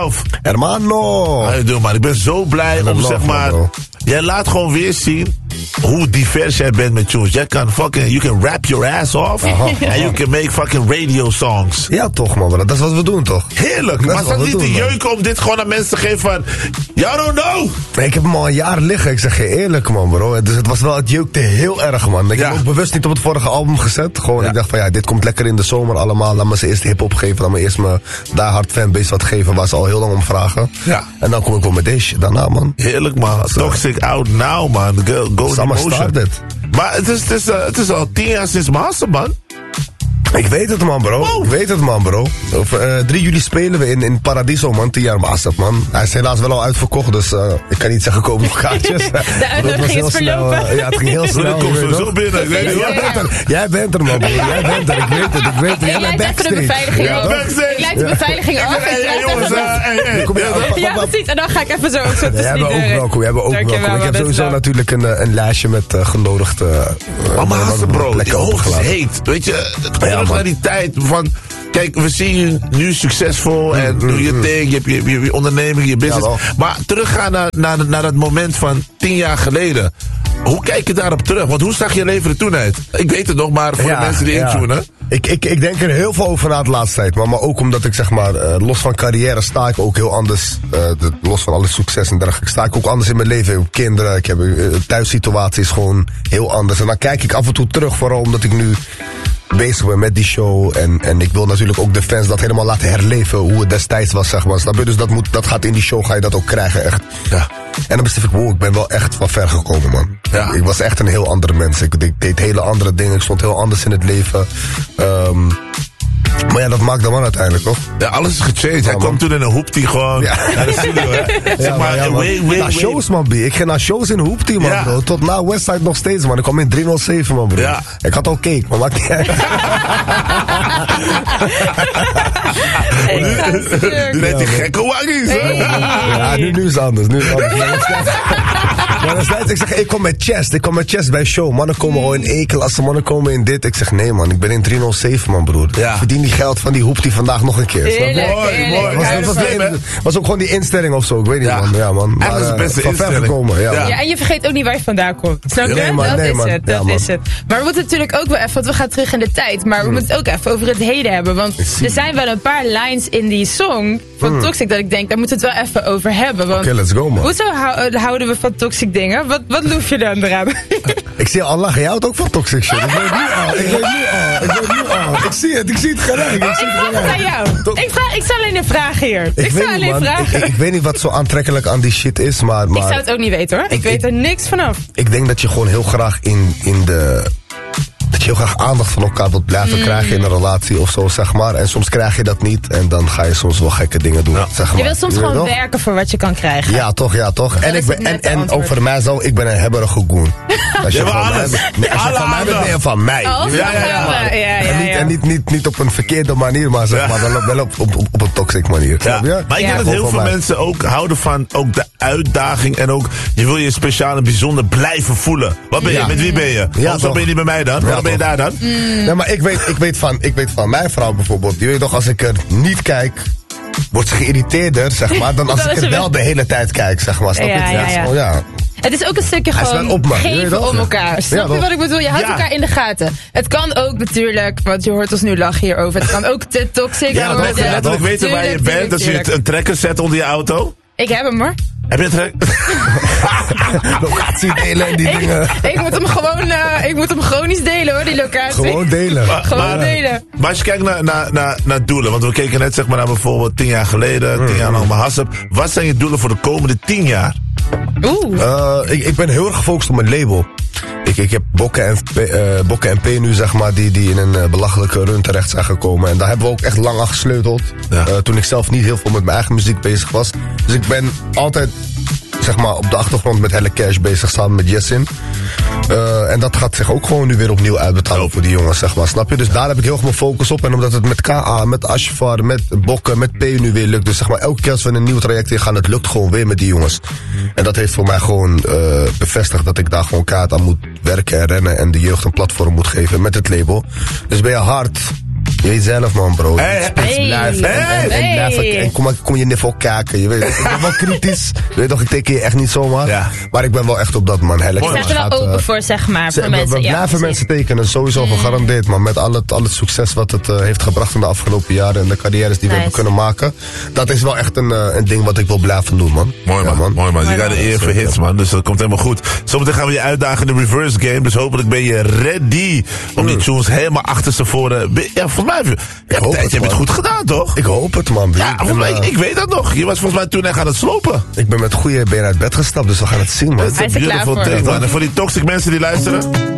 Hermano. Maar ik ben zo blij om, zeg maar... Jij laat gewoon weer zien hoe divers jij bent met tunes. Jij kan you can rap your ass off. En you can make fucking radio songs. Ja, toch, man. Dat is wat we doen, toch? Heerlijk. Maar staat niet te jeuken om dit gewoon aan mensen te geven van... You don't know. Nee, ik heb hem al een jaar liggen. Ik zeg je eerlijk, man, bro. Dus het jeukte heel erg, man. Ik heb ook bewust niet op het vorige album gezet. Gewoon, ik dacht van, dit komt lekker in de zomer allemaal. Laat me ze eerst hip-hop geven. Laat me eerst mijn diehard fanbase wat geven waar ze al heel lang om vragen. Ja. En dan kom ik wel met deze daarna, man. Heerlijk, man. Toxic out now, man. Go started. Maar het is al 10 jaar sinds Master, man. Ik weet het, man, bro. Wow. Ik weet het, man, bro. 3 juli spelen we in Paradiso, man. 10 jaar Master, man. Hij is helaas wel al uitverkocht, dus ik kan niet zeggen, koop nog kaartjes. De uitnodiging is verlopen. Ja, het ging heel snel. Ik kom sowieso binnen. Jij bent er, man, bro. Jij bent er, ik weet het. Jij bent backstage. Ik leid de beveiliging af. Ja, precies. En dan ga ik even zo ook zo tussen die deuren. Jij bent ook welkom. Ik heb sowieso natuurlijk een lijstje met genodigde... Master, bro. Die hoofd is heet. Weet je, naar die tijd van... Kijk, we zien je nu succesvol en doe je ding, je hebt je onderneming, je business. Ja, maar teruggaan naar dat moment van 10 jaar geleden. Hoe kijk je daarop terug? Want hoe zag je leven er toen uit? Ik weet het nog, maar voor de mensen die intunen. Ik denk er heel veel over na de laatste tijd. Maar ook omdat ik zeg maar, los van carrière sta ik ook heel anders. Los van alle succes en dergelijke. Sta ik ook anders in mijn leven. Ik heb kinderen, ik heb thuissituatie is gewoon heel anders. En dan kijk ik af en toe terug, vooral omdat ik nu bezig ben met die show. En ik wil natuurlijk ook de fans dat helemaal laten herleven hoe het destijds was, zeg maar. Snap je? Dus dat gaat in die show, ga je dat ook krijgen, echt. Ja. En dan besef ik, ik ben wel echt van ver gekomen, man. Ja. Ik was echt een heel andere mens. Ik deed hele andere dingen. Ik stond heel anders in het leven. Maar ja, dat maakt de man uiteindelijk, toch? Ja, alles is gechanged. Hij kwam toen in een hoeptie gewoon naar de studio, hè? Zeg maar, naar shows, man, B. Ik ging naar shows in een hoeptie, man, bro. Tot na Westside nog steeds, man. Ik kwam in 307, man, bro. Ja. Ik had al cake, maar maakt niet uit. Nu net die gekke waggies. Ja, nu is het anders. Maar destijds, ik zeg, ik kom met chest bij show. Mannen komen al in E-klasse, mannen komen in dit. Ik zeg, nee, man, ik ben in 307, man, broer. Ja. Ik verdien die geld van die hoeptie vandaag nog een keer. Mooi. Was ook gewoon die instelling of zo, ik weet niet, man. Ja, man. Maar, dat is de beste van ver gekomen, ja, en je vergeet ook niet waar je vandaan komt. Snap je? Dat is het. Maar we moeten natuurlijk ook wel even, want we gaan terug in de tijd. Maar we moeten het ook even over het heden hebben. Want er zijn wel een paar lines in die song van Toxic dat ik denk, daar moeten we het wel even over hebben. Oké, let's go, man. Hoezo houden we van toxic dingen? Wat loef je dan eraan? Ik zie je al lachen. Jij houdt ook van toxic shit. Ik weet nu al. Ik zie het gelijk. Ik vraag het aan jou. Ik stel alleen een vraag hier. Ik weet niet wat zo aantrekkelijk aan die shit is, maar ik zou het ook niet weten, hoor. Ik weet er niks vanaf. Ik denk dat je gewoon heel graag dat je heel graag aandacht van elkaar wilt blijven krijgen in een relatie of zo, zeg maar. En soms krijg je dat niet en dan ga je soms wel gekke dingen doen, zeg maar. Je wilt soms gewoon werken voor wat je kan krijgen. Ja, toch. En over mij zo, ik ben een hebberige goen. Als je van mij bent, ben je van mij. En niet op een verkeerde manier, maar zeg maar wel op een toxic manier. Ja. Maar ik denk dat heel veel mensen ook houden van ook de uitdaging en ook, je wil je speciaal en bijzonder blijven voelen. Wat ben je? Met wie ben je? Waarom ben je niet bij mij dan? Waarom ben je daar dan? Ja, maar ik weet van mijn vrouw bijvoorbeeld. Je weet toch, als ik er niet kijk, wordt ze geïrriteerder, zeg maar, dan als ik er wel de hele tijd kijk, zeg maar. Snap je? Ja. Het is ook een stukje gewoon geven om elkaar. Snap je wat ik bedoel? Je houdt elkaar in de gaten. Het kan ook natuurlijk, want je hoort ons nu lachen hierover. Het kan ook te toxic worden. Ja, dat letterlijk weten waar je bent. Dat je een trekker zet onder je auto. Ik heb hem, hoor. Heb je het locatie delen en die dingen. Ik moet hem gewoon eens delen, hoor, die locatie. Gewoon delen. Delen. Maar als je kijkt naar doelen, want we keken net zeg maar naar bijvoorbeeld 10 jaar geleden, 10 jaar lang Mahassab. Wat zijn je doelen voor de komende 10 jaar? Ik ben heel erg gefocust op mijn label. Ik heb Bokken en P nu, zeg maar, die in een belachelijke run terecht zijn gekomen. En daar hebben we ook echt lang aan gesleuteld. Ja. Toen ik zelf niet heel veel met mijn eigen muziek bezig was. Dus ik ben altijd, zeg maar, op de achtergrond met Helle Cash bezig, samen met Jessin. En dat gaat zich ook gewoon nu weer opnieuw uitbetalen voor die jongens, zeg maar, snap je? Dus daar heb ik heel erg mijn focus op. En omdat het met KA, met Ashfar, met Bokken, met P nu weer lukt. Dus zeg maar, elke keer als we een nieuw traject ingaan, het lukt gewoon weer met die jongens. En dat heeft voor mij gewoon bevestigd dat ik daar gewoon kaart aan moet werken en rennen. En de jeugd een platform moet geven met het label. Dus ben je hard, Jezelf, man, bro. En kom je niveau kijken. Je weet, ik ben wel kritisch. Je weet toch, ik teken je echt niet zomaar. Ja. Maar ik ben wel echt op dat, man. Je staat er wel open voor, zeg maar. Voor mensen. We blijven mensen tekenen, sowieso gegarandeerd, man. Met al het succes wat het heeft gebracht in de afgelopen jaren en de carrières die we hebben kunnen maken. Dat is wel echt een ding wat ik wil blijven doen, man. Mooi, man. Ja, man. Mooi, man. Je gaat de eer voor hits, man. Dus dat komt helemaal goed. Zometeen gaan we je uitdagen in de reverse game. Dus hopelijk ben je ready om die tunes helemaal achterstevoren. Ja, volgens mij heb je het goed gedaan, toch? Ik hoop het, man. Ja, ik weet dat nog. Je was volgens mij toen echt aan het slopen. Ik ben met goede benen uit bed gestapt, dus we gaan het zien, man. Hij is er klaar voor. En voor die toxic mensen die luisteren.